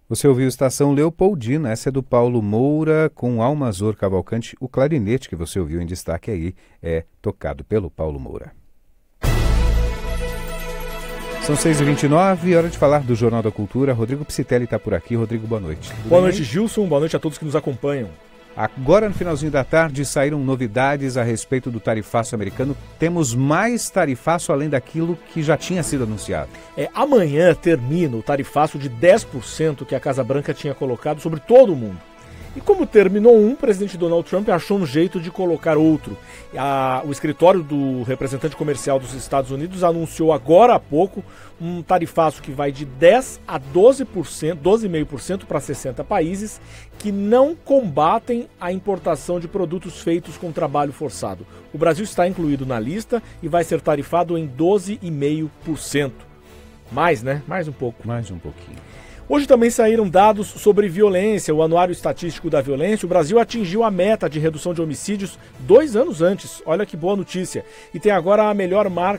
Você ouviu Estação Leopoldina, essa é do Paulo Moura com Almazor Cavalcante. O clarinete que você ouviu em destaque aí é tocado pelo Paulo Moura. São 6h29, hora de falar do Jornal da Cultura. Rodrigo Psitelli está por aqui. Rodrigo, boa noite. Boa noite, Gilson. Boa noite a todos que nos acompanham. Agora, no finalzinho da tarde, saíram novidades a respeito do tarifaço americano. Temos mais tarifaço além daquilo que já tinha sido anunciado. Amanhã termina o tarifaço de 10% que a Casa Branca tinha colocado sobre todo o mundo. E como terminou o presidente Donald Trump achou um jeito de colocar outro. O escritório do representante comercial dos Estados Unidos anunciou agora há pouco um tarifaço que vai de 10% a 12%, 12,5% para 60 países que não combatem a importação de produtos feitos com trabalho forçado. O Brasil está incluído na lista e vai ser tarifado em 12,5%. Mais, né? Mais um pouco. Mais um pouquinho. Hoje também saíram dados sobre violência, o Anuário Estatístico da Violência. O Brasil atingiu a meta de redução de homicídios 2 anos antes. Olha que boa notícia. E tem agora a melhor